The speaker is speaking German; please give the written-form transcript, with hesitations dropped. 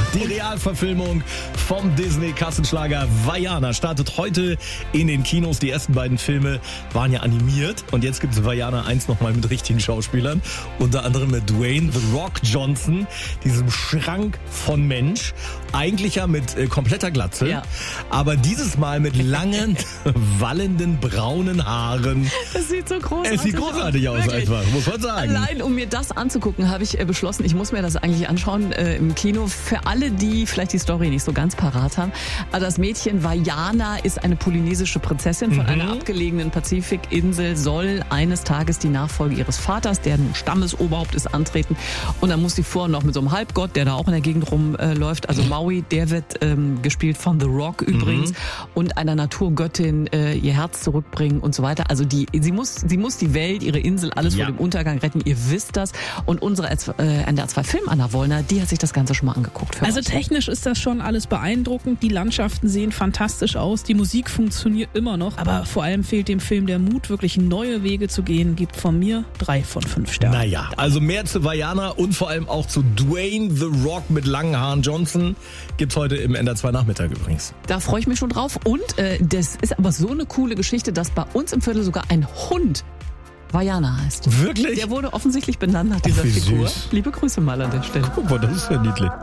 Die Realverfilmung vom Disney-Kassenschlager Vaiana startet heute in den Kinos. Die ersten beiden Filme waren ja animiert und jetzt gibt es Vaiana 1 nochmal mit richtigen Schauspielern. Unter anderem mit Dwayne The Rock Johnson, diesem Schrank von Mensch. Eigentlich ja mit kompletter Glatze, ja. Aber dieses Mal mit langen, wallenden, braunen Haaren. Das sieht so großartig aus. Es sieht großartig aus einfach, muss man sagen. Allein um mir das anzugucken, habe ich beschlossen, ich muss mir das eigentlich anschauen im Kino. Für alle, die vielleicht die Story nicht so ganz parat haben. Also das Mädchen Vaiana ist eine polynesische Prinzessin von einer abgelegenen Pazifikinsel, soll eines Tages die Nachfolge ihres Vaters, der nun Stammesoberhaupt ist, antreten. Und dann muss sie vorher noch mit so einem Halbgott, der da auch in der Gegend rumläuft, also Maui, der wird gespielt von The Rock übrigens, und einer Naturgöttin ihr Herz zurückbringen und so weiter. Also sie muss die Welt, ihre Insel, alles vor dem Untergang retten. Ihr wisst das. Und unsere NDR 2 Film Anna Wollner, die hat sich das Ganze schon mal angeguckt. Also technisch ist das schon alles beeindruckend. Die Landschaften sehen fantastisch aus. Die Musik funktioniert immer noch. Aber vor allem fehlt dem Film der Mut, wirklich neue Wege zu gehen. Gibt von mir 3 von 5 Sternen. Naja, also mehr zu Vaiana und vor allem auch zu Dwayne The Rock mit langen Haaren Johnson gibt's heute im NDR 2 Nachmittag übrigens. Da freue ich mich schon drauf. Und das ist aber so eine coole Geschichte, dass bei uns im Viertel sogar ein Hund Vaiana heißt. Wirklich? Der wurde offensichtlich benannt nach dieser wie Figur. Süß. Liebe Grüße mal an der Stelle. Guck mal, das ist ja niedlich.